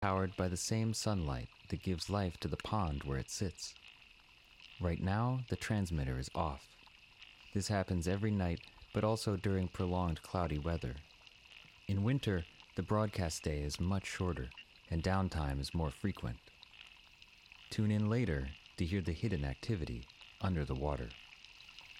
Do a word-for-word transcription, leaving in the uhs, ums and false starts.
powered by the same sunlight that gives life to the pond where it sits. Right now, the transmitter is off. This happens every night, but also during prolonged cloudy weather. In winter, the broadcast day is much shorter, and downtime is more frequent. Tune in later to hear the hidden activity under the water.